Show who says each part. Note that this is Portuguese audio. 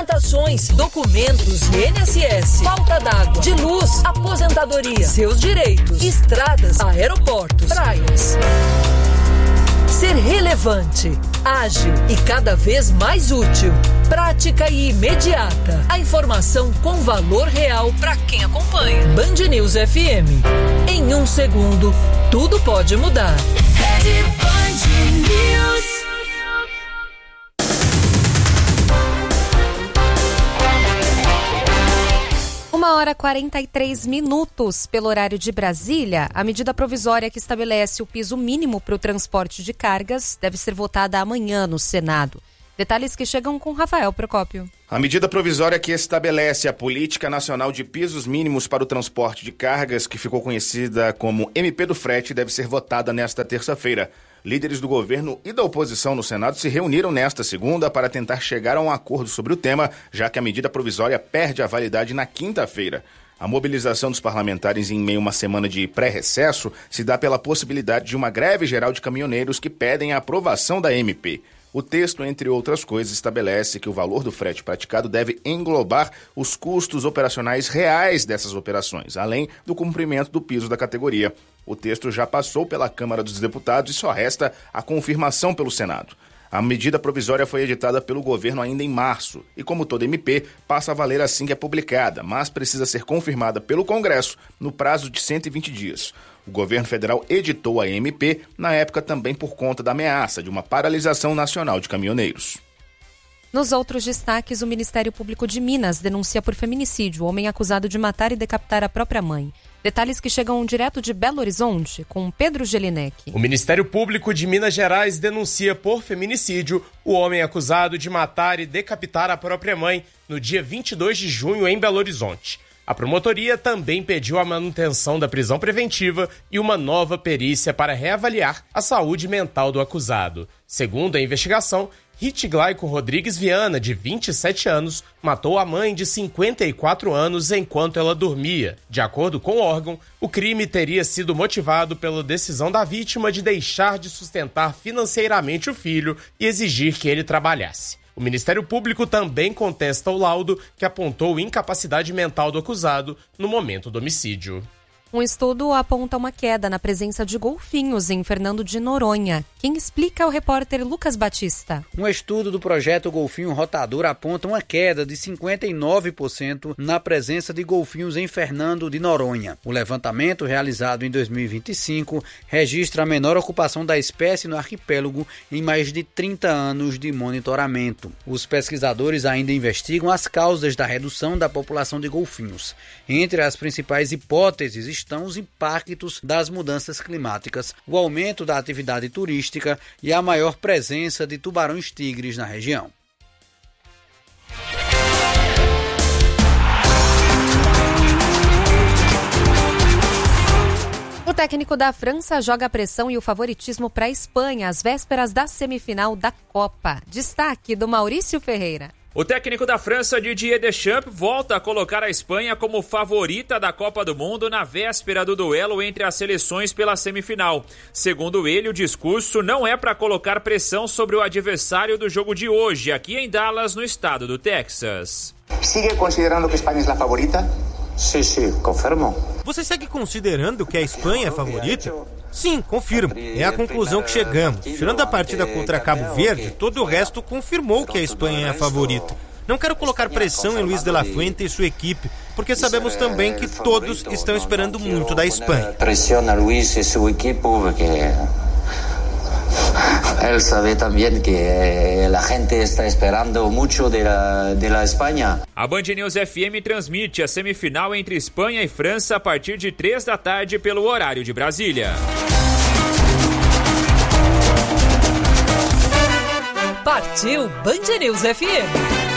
Speaker 1: documentações, documentos de INSS, falta d'água, de luz, aposentadoria, seus direitos, estradas, aeroportos, praias. Ser relevante, ágil e cada vez mais útil, prática e imediata. A informação com valor real para quem acompanha. Band News FM. Em 1 segundo, tudo pode mudar. Rede Band News.
Speaker 2: 1h43 pelo horário de Brasília. A medida provisória que estabelece o piso mínimo para o transporte de cargas deve ser votada amanhã no Senado. Detalhes que chegam com Rafael Procópio.
Speaker 3: A medida provisória que estabelece a Política Nacional de Pisos Mínimos para o Transporte de Cargas, que ficou conhecida como MP do Frete, deve ser votada nesta terça-feira. Líderes do governo e da oposição no Senado se reuniram nesta segunda para tentar chegar a um acordo sobre o tema, já que a medida provisória perde a validade na quinta-feira. A mobilização dos parlamentares em meio a uma semana de pré-recesso se dá pela possibilidade de uma greve geral de caminhoneiros que pedem a aprovação da MP. O texto, entre outras coisas, estabelece que o valor do frete praticado deve englobar os custos operacionais reais dessas operações, além do cumprimento do piso da categoria. O texto já passou pela Câmara dos Deputados e só resta a confirmação pelo Senado. A medida provisória foi editada pelo governo ainda em março e, como toda MP, passa a valer assim que é publicada, mas precisa ser confirmada pelo Congresso no prazo de 120 dias. O governo federal editou a MP, na época também por conta da ameaça de uma paralisação nacional de caminhoneiros.
Speaker 2: Nos outros destaques, o Ministério Público de Minas denuncia por feminicídio o homem acusado de matar e decapitar a própria mãe. Detalhes que chegam direto de Belo Horizonte, com Pedro Gelinek.
Speaker 4: O Ministério Público de Minas Gerais denuncia por feminicídio o homem acusado de matar e decapitar a própria mãe no dia 22 de junho em Belo Horizonte. A promotoria também pediu a manutenção da prisão preventiva e uma nova perícia para reavaliar a saúde mental do acusado. Segundo a investigação, Ritglaico Rodrigues Viana, de 27 anos, matou a mãe de 54 anos enquanto ela dormia. De acordo com o órgão, o crime teria sido motivado pela decisão da vítima de deixar de sustentar financeiramente o filho e exigir que ele trabalhasse. O Ministério Público também contesta o laudo que apontou incapacidade mental do acusado no momento do homicídio.
Speaker 2: Um estudo aponta uma queda na presença de golfinhos em Fernando de Noronha. Quem explica é o repórter Lucas Batista.
Speaker 5: Um estudo do projeto Golfinho Rotador aponta uma queda de 59% na presença de golfinhos em Fernando de Noronha. O levantamento, realizado em 2025, registra a menor ocupação da espécie no arquipélago em mais de 30 anos de monitoramento. Os pesquisadores ainda investigam as causas da redução da população de golfinhos. Entre as principais hipóteses estão os impactos das mudanças climáticas, o aumento da atividade turística e a maior presença de tubarões-tigres na região.
Speaker 2: O técnico da França joga a pressão e o favoritismo para a Espanha às vésperas da semifinal da Copa. Destaque do Maurício Ferreira.
Speaker 6: O técnico da França, Didier Deschamps, volta a colocar a Espanha como favorita da Copa do Mundo na véspera do duelo entre as seleções pela semifinal. Segundo ele, o discurso não é para colocar pressão sobre o adversário do jogo de hoje, aqui em Dallas, no estado do Texas.
Speaker 7: ¿Sigue considerando que España es la favorita?
Speaker 8: Sí, confirmo.
Speaker 9: Você segue considerando que a Espanha é favorita? Sim, confirmo. É a conclusão que chegamos. Tirando a partida contra Cabo Verde, todo o resto confirmou que a Espanha é a favorita. Não quero colocar pressão em Luis de la Fuente e sua equipe, porque sabemos também que todos estão esperando muito da Espanha.
Speaker 8: Pressiona Luis e sua equipe, porque él sabe também que a gente está esperando muito de la Espanha.
Speaker 6: A Band News FM transmite a semifinal entre Espanha e França a partir de 3 da tarde pelo horário de Brasília.
Speaker 1: Partiu Band News FM.